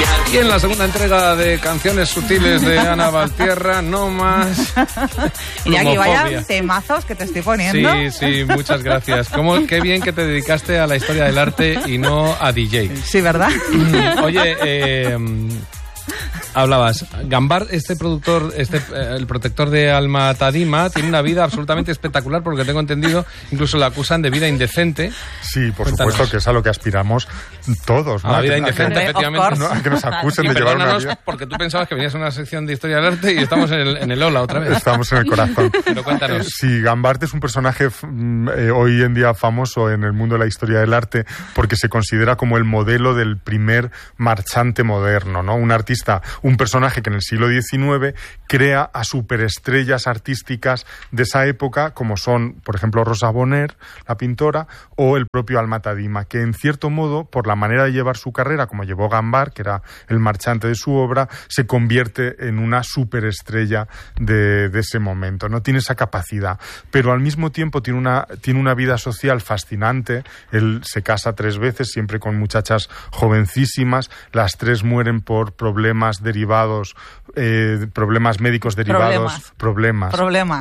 Y en la segunda entrega de Canciones Sutiles de Ana Valtierra, no más y aquí vaya temazos que te estoy poniendo. Sí, muchas gracias. Qué bien que te dedicaste a la historia del arte y no a DJ. Sí, ¿verdad? Oye, hablabas, Gambart, el protector de Alma Tadima, tiene una vida absolutamente espectacular, porque tengo entendido, incluso la acusan de vida indecente. Sí, por supuesto, que es a lo que aspiramos todos, ¿no? A la vida indecente, efectivamente. No, a que nos acusen de llevar una vida. Porque tú pensabas que venías a una sección de historia del arte y estamos en el Ola otra vez. Estamos en el corazón. Pero cuéntanos. Sí, Gambart es un personaje hoy en día famoso en el mundo de la historia del arte, porque se considera como el modelo del primer marchante moderno, ¿no? Un personaje que en el siglo XIX crea a superestrellas artísticas de esa época, como son, por ejemplo, Rosa Bonheur, la pintora, o el propio Alma Tadima, que en cierto modo, por la manera de llevar su carrera, como llevó Gambart, que era el marchante de su obra, se convierte en una superestrella de ese momento, ¿no? Tiene esa capacidad, pero al mismo tiempo tiene una vida social fascinante. Él se casa 3 veces, siempre con muchachas jovencísimas, las 3 mueren por problemas derivados, problemas médicos derivados. Problemas.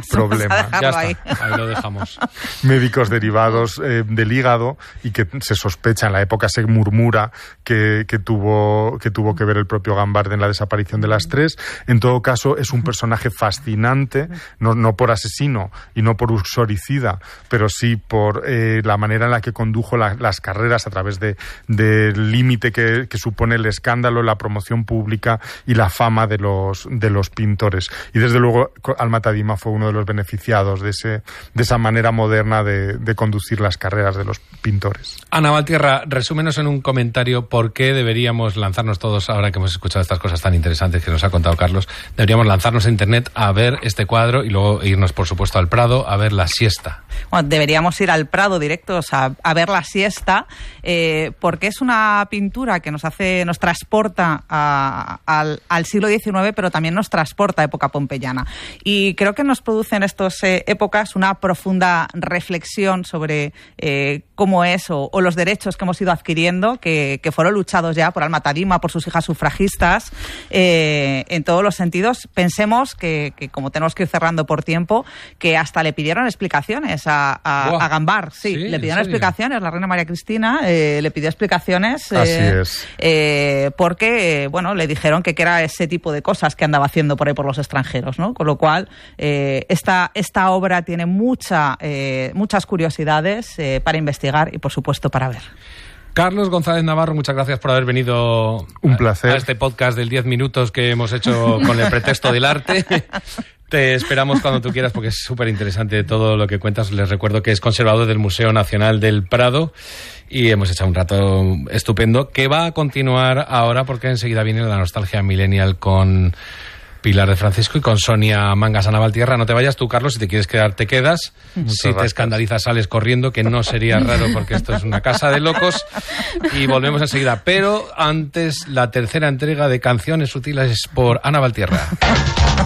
Ya está, ahí lo dejamos. Médicos derivados del hígado, y que se sospecha, en la época se murmura que tuvo que ver el propio Gambart en la desaparición de las 3. En todo caso, es un personaje fascinante, no por asesino y no por uxoricida, pero sí por la manera en la que condujo las carreras a través del límite que supone el escándalo, la promoción pública y la fama de los pintores. Y desde luego Alma Tadima fue uno de los beneficiados de esa manera moderna de conducir las carreras de los pintores. Ana Valtierra, resúmenos en un comentario por qué deberíamos lanzarnos todos, ahora que hemos escuchado estas cosas tan interesantes que nos ha contado Carlos, deberíamos lanzarnos a internet a ver este cuadro y luego irnos, por supuesto, al Prado a ver La Siesta. Bueno, deberíamos ir al Prado directos a ver La Siesta, porque es una pintura que nos transporta al siglo XIX, pero también nos transporta a época pompeyana. Y creo que nos produce en estas épocas una profunda reflexión sobre cómo es o los derechos que hemos ido adquiriendo, que fueron luchados ya por Alma Tadima, por sus hijas sufragistas, en todos los sentidos. Pensemos que como tenemos que ir cerrando por tiempo, que hasta le pidieron explicaciones a Gambart. Sí, le pidieron explicaciones. La reina María Cristina le pidió explicaciones. Así es. Porque, le dijeron que era ese tipo de cosas que andaba haciendo por ahí por los extranjeros, ¿no? Con lo cual, esta obra tiene muchas curiosidades para investigar y, por supuesto, para ver. Carlos González Navarro, muchas gracias por haber venido un placer a este podcast del 10 minutos que hemos hecho con el pretexto del arte. Te esperamos cuando tú quieras, porque es súper interesante todo lo que cuentas. Les recuerdo que es conservador del Museo Nacional del Prado y hemos echado un rato estupendo que va a continuar ahora, porque enseguida viene la nostalgia millennial con Pilar de Francisco y con Sonia Mangas. Ana Valtierra, no te vayas tú, Carlos. Si te quieres quedar, te quedas. Si te escandalizas, sales corriendo, que no sería raro porque esto es una casa de locos. Y volvemos enseguida. Pero antes, la tercera entrega de Canciones Sutiles por Ana Valtierra.